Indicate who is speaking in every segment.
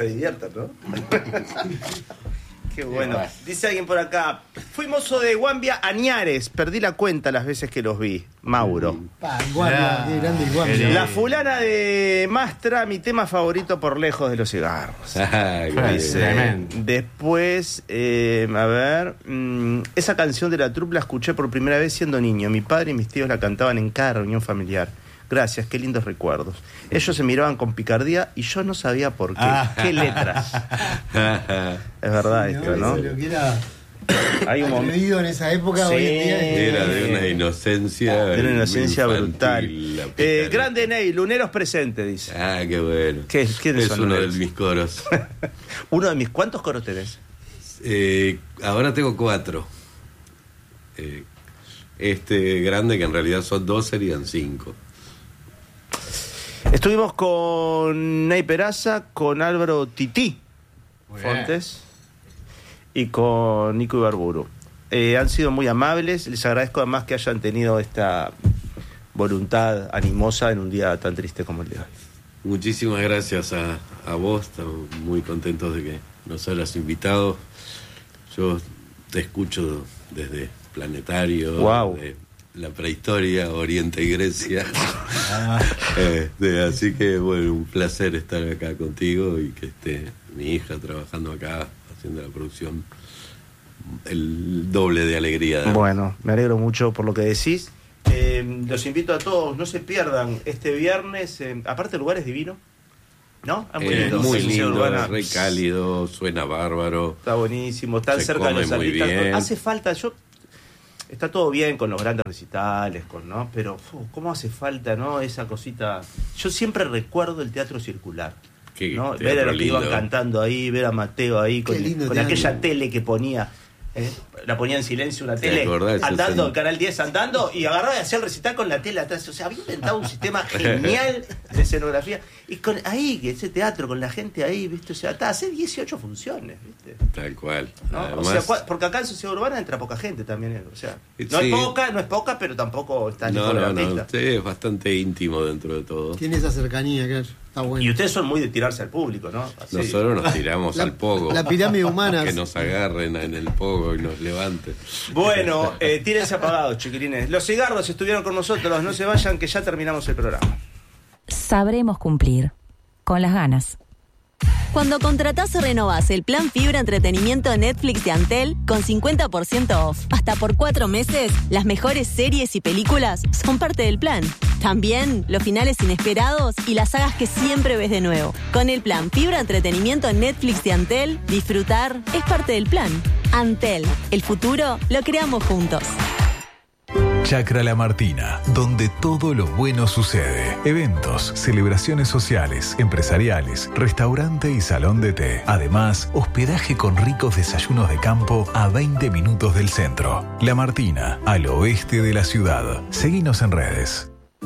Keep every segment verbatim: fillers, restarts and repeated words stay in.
Speaker 1: se diviertan, ¿no? Qué bueno. Dice alguien por acá, fui mozo de Guambia a Ñares, perdí la cuenta las veces que los vi. Mauro.
Speaker 2: Pa, Guambia, qué grande el Guambia.
Speaker 1: La fulana de Mastra, mi tema favorito por lejos de los cigarros.
Speaker 3: Ay,
Speaker 1: dice, después, eh, a ver, mmm, esa canción de la Troupe la escuché por primera vez siendo niño. Mi padre y mis tíos la cantaban en cada reunión familiar. Gracias, qué lindos recuerdos. Ellos se miraban con picardía y yo no sabía por qué. Ah. ¿Qué letras? Es verdad sí, esto, ¿no?
Speaker 2: Lo que era
Speaker 1: hay un
Speaker 2: momento en esa época.
Speaker 1: Sí,
Speaker 2: hoy en día
Speaker 3: era de una inocencia.
Speaker 1: De una inocencia brutal. Eh, grande Ney, Luneros presente, dice.
Speaker 3: Ah, qué bueno.
Speaker 1: ¿Qué, ¿quiénes
Speaker 3: es
Speaker 1: son
Speaker 3: uno
Speaker 1: luneros?
Speaker 3: de mis coros.
Speaker 1: ¿Uno de mis cuántos coros tenés?
Speaker 3: Eh, ahora tengo cuatro. Eh, este grande, que en realidad son dos, serían cinco.
Speaker 1: Estuvimos con Ney Peraza, con Álvaro Tití Fontes y con Nico Ibarburu. Eh, han sido muy amables, les agradezco además que hayan tenido esta voluntad animosa en un día tan triste como el de hoy.
Speaker 3: Muchísimas gracias a, a vos, estamos muy contentos de que nos hayas invitado. Yo te escucho desde Planetario,
Speaker 1: wow.
Speaker 3: de la prehistoria, Oriente y Grecia. este, así que bueno, un placer estar acá contigo y que esté mi hija trabajando acá, haciendo la producción, el doble de alegría.
Speaker 1: Bueno, me alegro mucho por lo que decís. Eh, los invito a todos, no se pierdan este viernes, eh, aparte el lugar es divino, ¿no? Es muy
Speaker 3: eh,
Speaker 1: lindo,
Speaker 3: muy
Speaker 1: sí,
Speaker 3: lindo, re cálido, suena bárbaro.
Speaker 1: Está buenísimo, está cerca de los artistas. Hace falta, yo... Está todo bien con los grandes recitales, con, ¿no? Pero uf, ¿cómo hace falta, no? Esa cosita... Yo siempre recuerdo el teatro circular, ¿no? Ver a los que iban cantando ahí, ver a Mateo ahí, con, con aquella tele que ponía... Eh, la ponía en silencio una tele andando, el canal diez andando y agarraba y hacía el recital con la tele atrás. O sea, había inventado un sistema genial de escenografía y con ahí, ese teatro con la gente ahí, ¿viste? O sea, hasta hace dieciocho funciones, ¿viste?
Speaker 3: Tal cual.
Speaker 1: ¿No?
Speaker 3: Además...
Speaker 1: O sea, porque acá en Sociedad Urbana entra poca gente también, o sea, no
Speaker 3: sí.
Speaker 1: es poca, no es poca, pero tampoco está
Speaker 3: no,
Speaker 1: lejos
Speaker 3: no,
Speaker 1: de la pista.
Speaker 3: No, usted es bastante íntimo dentro de todo.
Speaker 2: Tiene esa cercanía, claro. Está bueno.
Speaker 1: Y ustedes son muy de tirarse al público, ¿no? Así.
Speaker 3: Nosotros nos tiramos
Speaker 2: la,
Speaker 3: al pogo.
Speaker 2: La pirámide humana.
Speaker 3: Que nos agarren en el pogo y nos levanten.
Speaker 1: Bueno, eh, tírense apagados, chiquilines. Los cigarros estuvieron con nosotros, no se vayan que ya terminamos el programa.
Speaker 4: Sabremos cumplir. Con las ganas.
Speaker 5: Cuando contratás o renovás el plan Fibra Entretenimiento Netflix de Antel con cincuenta por ciento off, hasta por cuatro meses, las mejores series y películas son parte del plan. También los finales inesperados y las sagas que siempre ves de nuevo. Con el plan Fibra Entretenimiento Netflix de Antel, disfrutar es parte del plan. Antel, el futuro lo creamos juntos.
Speaker 6: Chacra La Martina, donde todo lo bueno sucede. Eventos, celebraciones sociales, empresariales, restaurante y salón de té. Además, hospedaje con ricos desayunos de campo a veinte minutos del centro. La Martina, al oeste de la ciudad. Seguinos en redes.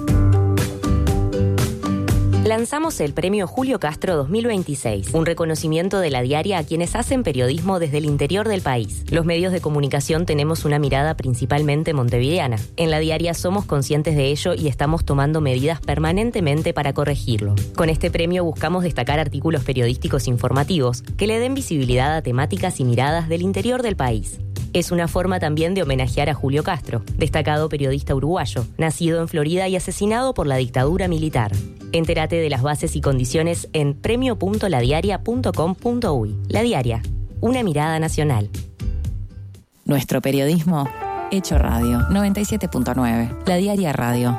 Speaker 4: Lanzamos el premio Julio Castro dos mil veintiséis, un reconocimiento de La Diaria a quienes hacen periodismo desde el interior del país. Los medios de comunicación tenemos una mirada principalmente montevideana. En La Diaria somos conscientes de ello y estamos tomando medidas permanentemente para corregirlo. Con este premio buscamos destacar artículos periodísticos informativos que le den visibilidad a temáticas y miradas del interior del país. Es una forma también de homenajear a Julio Castro, destacado periodista uruguayo, nacido en Florida y asesinado por la dictadura militar. Entérate de las bases y condiciones en premio punto la diaria punto com punto uy. La Diaria, una mirada nacional.
Speaker 7: Nuestro periodismo, hecho radio. noventa y siete punto nueve. La Diaria Radio.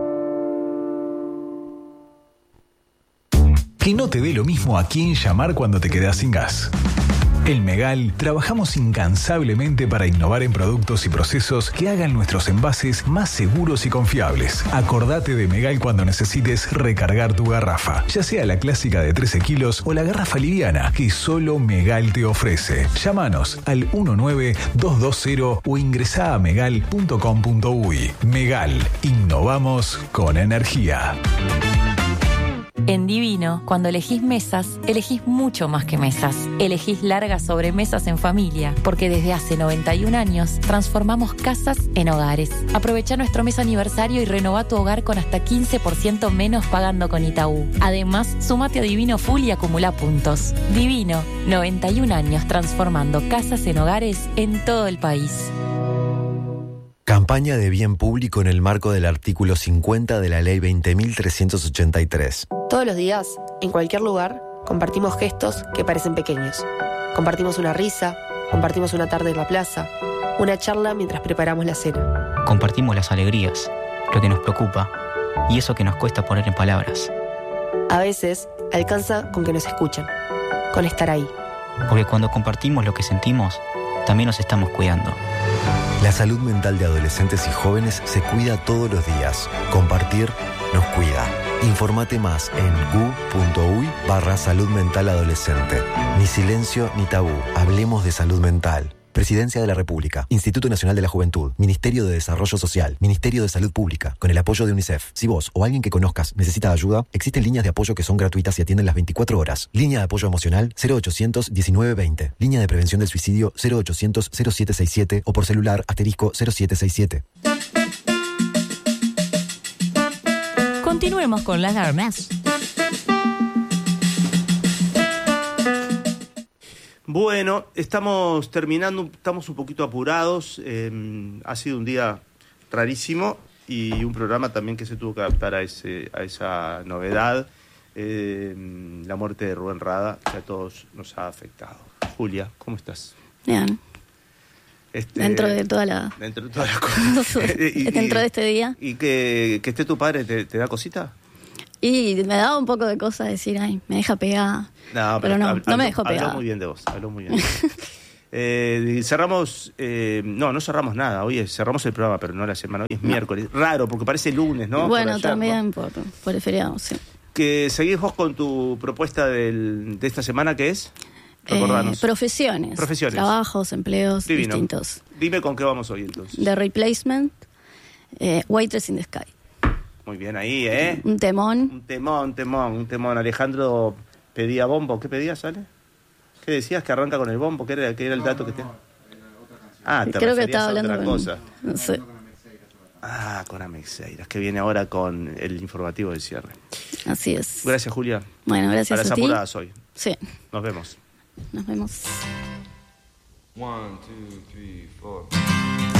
Speaker 6: Que no te dé lo mismo a quién llamar cuando te quedás sin gas. En Megal trabajamos incansablemente para innovar en productos y procesos que hagan nuestros envases más seguros y confiables. Acordate de Megal cuando necesites recargar tu garrafa, ya sea la clásica de trece kilos o la garrafa liviana que solo Megal te ofrece. Llámanos al uno nueve dos dos cero o ingresá a megal punto com punto uy. Megal, innovamos con energía.
Speaker 7: En Divino, cuando elegís mesas, elegís mucho más que mesas. Elegís largas sobremesas en familia, porque desde hace noventa y un años transformamos casas en hogares. Aprovecha nuestro mes aniversario y renová tu hogar con hasta quince por ciento menos pagando con Itaú. Además, sumate a Divino Full y acumula puntos. Divino, noventa y un años transformando casas en hogares en todo el país.
Speaker 8: Campaña de bien público en el marco del artículo cincuenta de la Ley veinte mil trescientos ochenta y tres.
Speaker 9: Todos los días, en cualquier lugar, compartimos gestos que parecen pequeños. Compartimos una risa, compartimos una tarde en la plaza, una charla mientras preparamos la cena.
Speaker 10: Compartimos las alegrías, lo que nos preocupa y eso que nos cuesta poner en palabras.
Speaker 9: A veces, alcanza con que nos escuchen, con estar ahí.
Speaker 10: Porque cuando compartimos lo que sentimos, también nos estamos cuidando.
Speaker 8: La salud mental de adolescentes y jóvenes se cuida todos los días. Compartir nos cuida. Informate más en gu.uy barra salud mental adolescente. Ni silencio ni tabú. Hablemos de salud mental. Presidencia de la República, Instituto Nacional de la Juventud, Ministerio de Desarrollo Social, Ministerio de Salud Pública, con el apoyo de UNICEF. Si vos o alguien que conozcas necesita ayuda, existen líneas de apoyo que son gratuitas y atienden las veinticuatro horas. Línea de apoyo emocional cero ochocientos diecinueve veinte. Línea de prevención del suicidio cero ochocientos cero siete sesenta y siete o por celular asterisco cero siete sesenta y siete.
Speaker 7: Continuemos con las armas.
Speaker 1: Bueno, estamos terminando, estamos un poquito apurados. Eh, ha sido un día rarísimo y un programa también que se tuvo que adaptar a, ese, a esa novedad. Eh, la muerte de Rubén Rada, que a todos nos ha afectado. Julia, ¿cómo estás?
Speaker 11: Bien.
Speaker 1: Este,
Speaker 11: dentro de toda la...
Speaker 1: Dentro de todas las cosas.
Speaker 11: y, dentro de este día.
Speaker 1: ¿Y que, que esté tu padre te, te da cosita?
Speaker 11: Y me daba un poco de cosa decir, ay, me deja pegada.
Speaker 1: No, pero,
Speaker 11: pero no,
Speaker 1: hab,
Speaker 11: no me
Speaker 1: habló,
Speaker 11: dejó pegada.
Speaker 1: Habló muy bien de vos, habló muy bien de vos. eh, cerramos, eh, no, no cerramos nada, hoy es, cerramos el programa, pero no la semana, hoy es no. miércoles. Raro, porque parece lunes, ¿no?
Speaker 11: Bueno,
Speaker 1: por ayer,
Speaker 11: también
Speaker 1: ¿no?
Speaker 11: por, por el feriado, sí.
Speaker 1: Que seguís vos con tu propuesta del, de esta semana, ¿qué es? Recordanos.
Speaker 11: Eh, profesiones.
Speaker 1: Profesiones.
Speaker 11: Trabajos, empleos
Speaker 1: Divino.
Speaker 11: Distintos.
Speaker 1: Dime con qué vamos hoy, entonces.
Speaker 11: The Replacement, eh, Waitress in the Sky.
Speaker 1: Muy bien ahí, ¿eh?
Speaker 11: Un temón.
Speaker 1: Un temón, un temón, un temón. Alejandro pedía bombo. ¿Qué pedías, Ale? ¿Qué decías? ¿Que arranca con el bombo? ¿Qué era, qué era el dato que te...? Ah, te
Speaker 11: Creo que
Speaker 1: referías
Speaker 11: estaba
Speaker 1: a
Speaker 11: hablando
Speaker 1: otra
Speaker 11: con...
Speaker 1: cosa.
Speaker 11: No sé.
Speaker 1: Ah, con Amexeiras, que viene ahora con el informativo de cierre.
Speaker 11: Así es.
Speaker 1: Gracias, Julia.
Speaker 11: Bueno, gracias
Speaker 1: a las
Speaker 11: a ti.
Speaker 1: apuradas hoy.
Speaker 11: Sí.
Speaker 1: Nos vemos.
Speaker 11: Nos vemos.
Speaker 12: One, two, three, four.